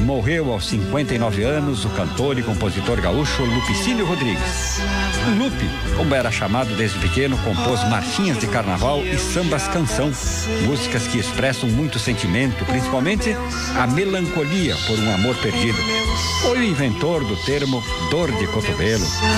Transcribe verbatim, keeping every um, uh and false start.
Morreu aos cinquenta e nove anos o cantor e compositor gaúcho Lupicínio Rodrigues. Lupe, como era chamado desde pequeno, compôs marchinhas de carnaval e sambas canção, músicas que expressam muito sentimento, principalmente a melancolia por um amor perdido. Foi o inventor do termo dor de cotovelo.